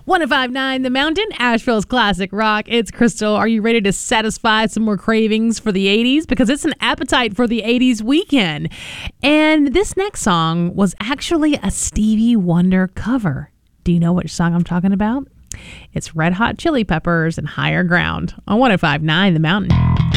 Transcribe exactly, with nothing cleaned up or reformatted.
one oh five point nine The Mountain, Asheville's classic rock. It's Crystal. Are you ready to satisfy some more cravings for the eighties? Because it's an appetite for the eighties weekend. And this next song was actually a Stevie Wonder cover. Do you know which song I'm talking about? It's Red Hot Chili Peppers and Higher Ground on one oh five point nine The Mountain.